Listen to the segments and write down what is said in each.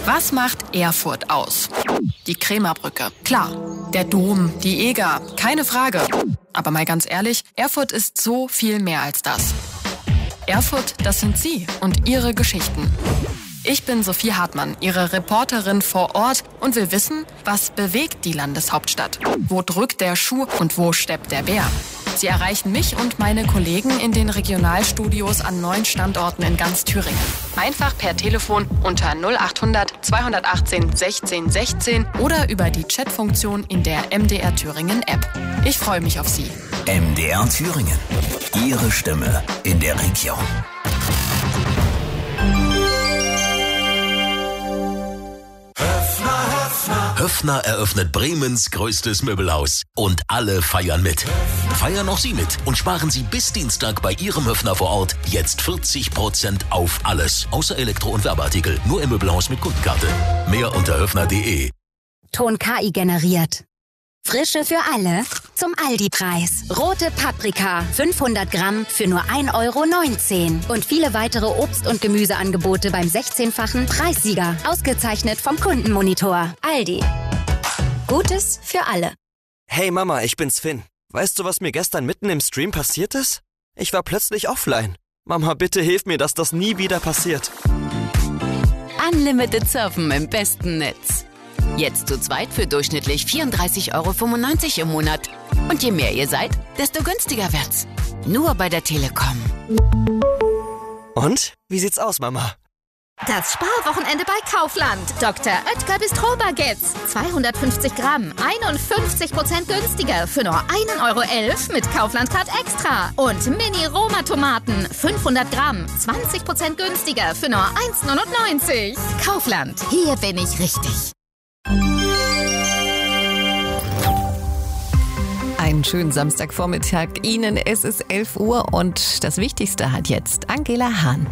Was macht Erfurt aus? Die Krämerbrücke, klar. Der Dom, die Eger, keine Frage. Aber mal ganz ehrlich, Erfurt ist so viel mehr als das. Erfurt, das sind Sie und Ihre Geschichten. Ich bin Sophie Hartmann, Ihre Reporterin vor Ort und will wissen, was bewegt die Landeshauptstadt? Wo drückt der Schuh und wo steppt der Bär? Sie erreichen mich und meine Kollegen in den Regionalstudios an 9 Standorten in ganz Thüringen. Einfach per Telefon unter 0800 218 16 16 oder über die Chatfunktion in der MDR Thüringen App. Ich freue mich auf Sie. MDR Thüringen. Ihre Stimme in der Region. Höffner eröffnet Bremens größtes Möbelhaus und alle feiern mit. Feiern auch Sie mit und sparen Sie bis Dienstag bei Ihrem Höffner vor Ort jetzt 40% auf alles. Außer Elektro- und Werbeartikel. Nur im Möbelhaus mit Kundenkarte. Mehr unter höffner.de. Ton KI generiert. Frische für alle zum Aldi-Preis. Rote Paprika, 500 Gramm für nur 1,19 €. Und viele weitere Obst- und Gemüseangebote beim 16-fachen Preissieger. Ausgezeichnet vom Kundenmonitor. Aldi. Gutes für alle. Hey Mama, ich bin's Finn. Weißt du, was mir gestern mitten im Stream passiert ist? Ich war plötzlich offline. Mama, bitte hilf mir, dass das nie wieder passiert. Unlimited Surfen im besten Netz. Jetzt zu zweit für durchschnittlich 34,95 € im Monat. Und je mehr ihr seid, desto günstiger wird's. Nur bei der Telekom. Und? Wie sieht's aus, Mama? Das Sparwochenende bei Kaufland. Dr. Oetker Bistro-Baguettes. 250 Gramm, 51% günstiger für nur 1,11 € mit Kaufland-Card Extra. Und Mini-Roma-Tomaten, 500 Gramm, 20% günstiger für nur 1,99 €. Kaufland, hier bin ich richtig. Einen schönen Samstagvormittag Ihnen. Es ist 11 Uhr und das Wichtigste hat jetzt Angela Hahn.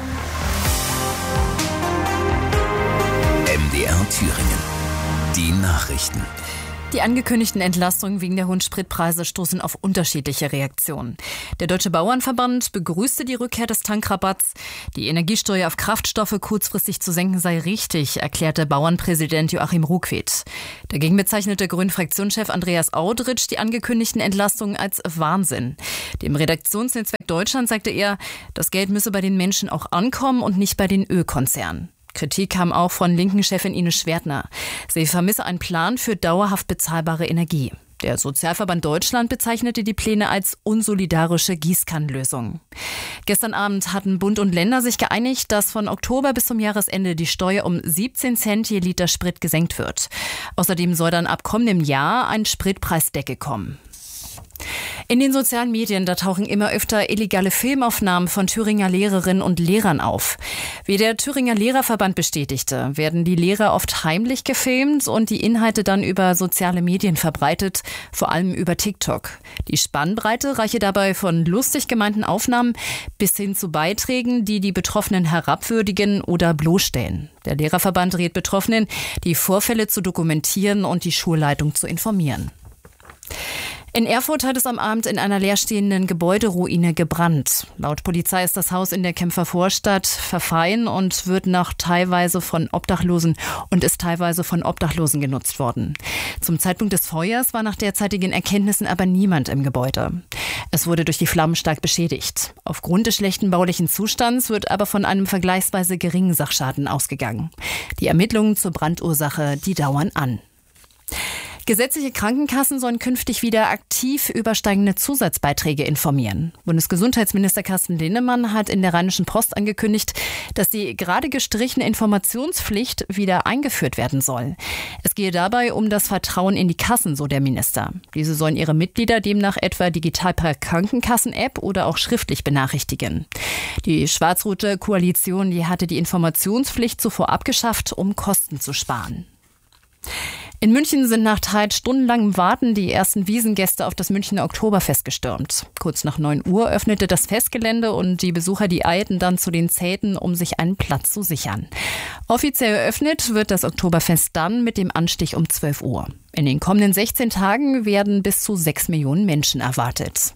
MDR Thüringen. Die Nachrichten. Die angekündigten Entlastungen wegen der hohen Spritpreise stoßen auf unterschiedliche Reaktionen. Der Deutsche Bauernverband begrüßte die Rückkehr des Tankrabatts. Die Energiesteuer auf Kraftstoffe kurzfristig zu senken sei richtig, erklärte Bauernpräsident Joachim Ruckwied. Dagegen bezeichnete Grünen-Fraktionschef Andreas Audritsch die angekündigten Entlastungen als Wahnsinn. Dem Redaktionsnetzwerk Deutschland sagte er, das Geld müsse bei den Menschen auch ankommen und nicht bei den Ölkonzernen. Kritik kam auch von linken Chefin Ines Schwertner. Sie vermisse einen Plan für dauerhaft bezahlbare Energie. Der Sozialverband Deutschland bezeichnete die Pläne als unsolidarische Gießkannenlösung. Gestern Abend hatten Bund und Länder sich geeinigt, dass von Oktober bis zum Jahresende die Steuer um 17 Cent je Liter Sprit gesenkt wird. Außerdem soll dann ab kommendem Jahr ein Spritpreisdeckel kommen. In den sozialen Medien, da tauchen immer öfter illegale Filmaufnahmen von Thüringer Lehrerinnen und Lehrern auf. Wie der Thüringer Lehrerverband bestätigte, werden die Lehrer oft heimlich gefilmt und die Inhalte dann über soziale Medien verbreitet, vor allem über TikTok. Die Spannbreite reiche dabei von lustig gemeinten Aufnahmen bis hin zu Beiträgen, die die Betroffenen herabwürdigen oder bloßstellen. Der Lehrerverband rät Betroffenen, die Vorfälle zu dokumentieren und die Schulleitung zu informieren. In Erfurt hat es am Abend in einer leerstehenden Gebäuderuine gebrannt. Laut Polizei ist das Haus in der Kempfer Vorstadt verfallen und ist teilweise von Obdachlosen genutzt worden. Zum Zeitpunkt des Feuers war nach derzeitigen Erkenntnissen aber niemand im Gebäude. Es wurde durch die Flammen stark beschädigt. Aufgrund des schlechten baulichen Zustands wird aber von einem vergleichsweise geringen Sachschaden ausgegangen. Die Ermittlungen zur Brandursache, die dauern an. Gesetzliche Krankenkassen sollen künftig wieder aktiv über steigende Zusatzbeiträge informieren. Bundesgesundheitsminister Carsten Linnemann hat in der Rheinischen Post angekündigt, dass die gerade gestrichene Informationspflicht wieder eingeführt werden soll. Es gehe dabei um das Vertrauen in die Kassen, so der Minister. Diese sollen ihre Mitglieder demnach etwa digital per Krankenkassen-App oder auch schriftlich benachrichtigen. Die schwarz-rote Koalition, die hatte die Informationspflicht zuvor abgeschafft, um Kosten zu sparen. In München sind nach teils stundenlangem Warten die ersten Wiesengäste auf das Münchner Oktoberfest gestürmt. Kurz nach 9 Uhr öffnete das Festgelände und die Besucher, die eilten dann zu den Zelten, um sich einen Platz zu sichern. Offiziell eröffnet wird das Oktoberfest dann mit dem Anstich um 12 Uhr. In den kommenden 16 Tagen werden bis zu 6 Millionen Menschen erwartet.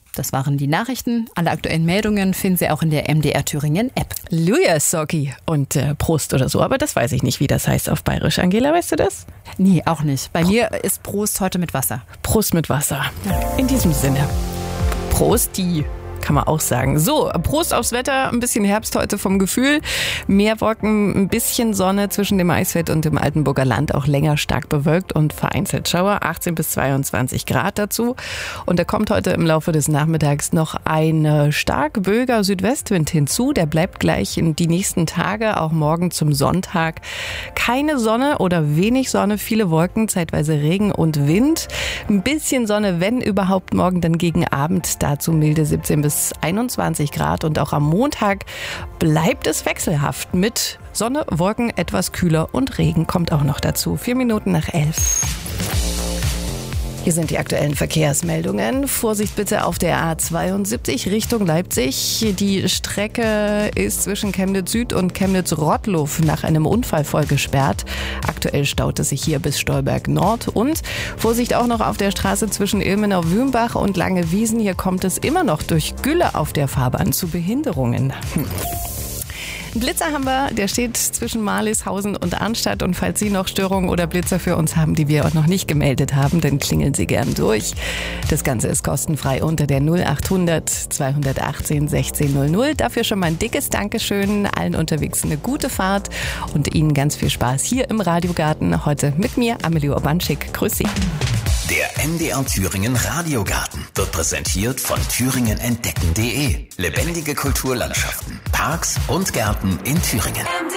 Das waren die Nachrichten. Alle aktuellen Meldungen finden Sie auch in der MDR Thüringen App. Luja Socki und Prost oder so, aber das weiß ich nicht, wie das heißt auf Bayerisch. Angela, weißt du das? Nee, auch nicht. Bei mir ist Prost heute mit Wasser. Prost mit Wasser. In diesem Sinne. Prosti. Kann man auch sagen. So, Prost aufs Wetter, ein bisschen Herbst heute vom Gefühl. Mehr Wolken, ein bisschen Sonne zwischen dem Eisfeld und dem Altenburger Land, auch länger stark bewölkt und vereinzelt Schauer, 18 bis 22 Grad dazu. Und da kommt heute im Laufe des Nachmittags noch ein stark böiger Südwestwind hinzu. Der bleibt gleich in die nächsten Tage, auch morgen zum Sonntag. Keine Sonne oder wenig Sonne, viele Wolken, zeitweise Regen und Wind. Ein bisschen Sonne, wenn überhaupt, morgen dann gegen Abend. Dazu milde 17 bis 21 Grad und auch am Montag bleibt es wechselhaft mit Sonne, Wolken, etwas kühler und Regen kommt auch noch dazu. 4 Minuten nach 11. Hier sind die aktuellen Verkehrsmeldungen. Vorsicht bitte auf der A72 Richtung Leipzig. Die Strecke ist zwischen Chemnitz Süd und Chemnitz-Rottluff nach einem Unfall voll gesperrt. Aktuell staut es sich hier bis Stolberg Nord. Und Vorsicht auch noch auf der Straße zwischen Ilmenau-Wümbach und Langewiesen. Hier kommt es immer noch durch Gülle auf der Fahrbahn zu Behinderungen. Einen Blitzer haben wir, der steht zwischen Marlishausen und Arnstadt. Und falls Sie noch Störungen oder Blitzer für uns haben, die wir auch noch nicht gemeldet haben, dann klingeln Sie gern durch. Das Ganze ist kostenfrei unter der 0800 218 1600. Dafür schon mal ein dickes Dankeschön. Allen unterwegs eine gute Fahrt und Ihnen ganz viel Spaß hier im Radiogarten. Heute mit mir, Amelie Urbanschik. Grüß Sie. Der MDR Thüringen Radiogarten wird präsentiert von thüringenentdecken.de. Lebendige Kulturlandschaften, Parks und Gärten in Thüringen.